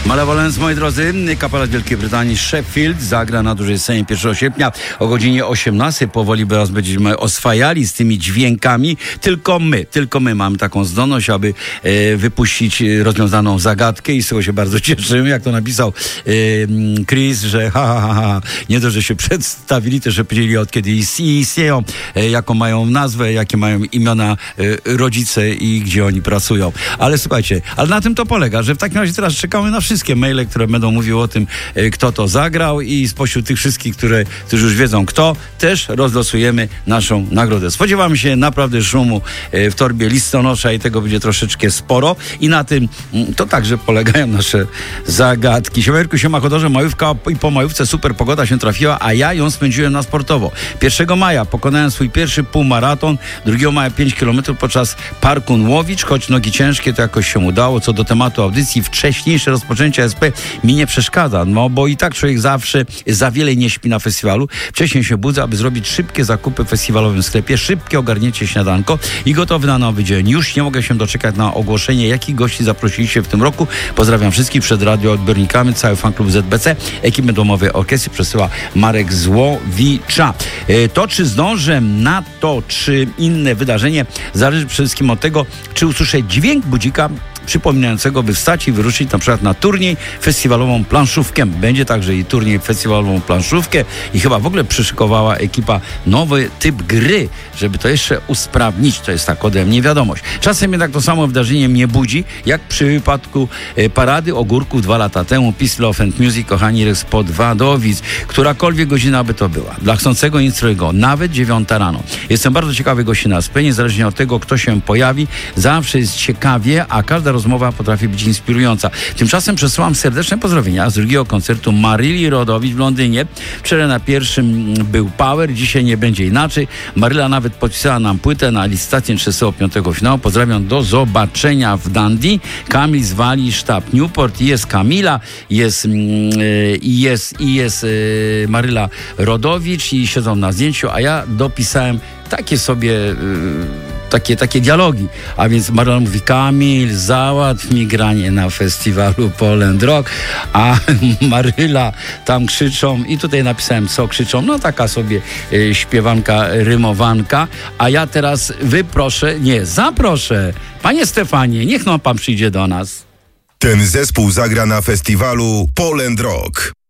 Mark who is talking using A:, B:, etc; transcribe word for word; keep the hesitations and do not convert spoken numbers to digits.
A: Malevolence, moi drodzy, kapela z Wielkiej Brytanii Sheffield zagra na dużej scenie pierwszego sierpnia o godzinie osiemnastej. Powoli teraz będziemy oswajali z tymi dźwiękami. Tylko my, tylko my mamy taką zdolność, aby e, wypuścić rozwiązaną zagadkę i z tego się bardzo cieszymy. Jak to napisał e, Chris, że ha, ha, ha, ha, nie to, że się przedstawili, też że powiedzieli od kiedy istnieją, e, jaką mają nazwę, jakie mają imiona e, rodzice i gdzie oni pracują. Ale słuchajcie, ale na tym to polega, że w takim razie teraz czekamy na wszystkie maile, które będą mówiły o tym, kto to zagrał i spośród tych wszystkich, które, którzy już wiedzą kto, też rozlosujemy naszą nagrodę. Spodziewamy się naprawdę szumu w torbie listonosza i tego będzie troszeczkę sporo i na tym to także polegają nasze zagadki. Siemerku, siema Chodorze, majówka i po majówce super pogoda się trafiła, a ja ją spędziłem na sportowo. pierwszego maja pokonałem swój pierwszy półmaraton, drugiego maja pięć kilometrów podczas parku Łowicz, choć nogi ciężkie, to jakoś się udało. Co do tematu audycji, wcześniejsze rozpoczęcie S P mi nie przeszkadza, no bo i tak człowiek zawsze za wiele nie śpi na festiwalu. Wcześniej się budzę, aby zrobić szybkie zakupy w festiwalowym sklepie, szybkie ogarnięcie śniadanko i gotowy na nowy dzień. Już nie mogę się doczekać na ogłoszenie, jakich gości zaprosiliście w tym roku. Pozdrawiam wszystkich przed radioodbiornikami, cały fanklub Z B C, ekipy domowej orkiestry przesyła Marek Złowicza. To, czy zdążę na to, czy inne wydarzenie, zależy przede wszystkim od tego, czy usłyszę dźwięk budzika przypominającego, by wstać i wyruszyć na przykład na turniej festiwalową planszówkę. Będzie także i turniej festiwalową planszówkę i chyba w ogóle przyszykowała ekipa nowy typ gry, żeby to jeszcze usprawnić. To jest tak ode mnie wiadomość. Czasem jednak to samo wydarzenie mnie budzi, jak przy wypadku e, parady ogórków dwa lata temu. Peace, Love and Music, kochani, spod Wadowic. Którakolwiek godzina by to była. Dla chcącego instruego, nawet dziewiąta rano. Jestem bardzo ciekawy gości na S P, niezależnie od tego, kto się pojawi. Zawsze jest ciekawie, a każda rozmowa potrafi być inspirująca. Tymczasem przesyłam serdeczne pozdrowienia z drugiego koncertu Maryli Rodowicz w Londynie. Wczoraj na pierwszym był Power, dzisiaj nie będzie inaczej. Maryla nawet podpisała nam płytę na licytację trzydziestego piątego finału. Pozdrawiam, do zobaczenia w Dundee. Kamil z Walii, sztab Newport. Jest Kamila, jest yy, jest, i jest yy, Maryla Rodowicz i siedzą na zdjęciu, a ja dopisałem takie sobie yy, Takie, takie dialogi. A więc Maryla mówi: Kamil, załatw mi granie na festiwalu Poland Rock, a Maryla tam krzyczą i tutaj napisałem, co krzyczą. No taka sobie y, śpiewanka, rymowanka. A ja teraz wyproszę, nie, zaproszę panie Stefanie, niech no pan przyjdzie do nas.
B: Ten zespół zagra na festiwalu Poland Rock.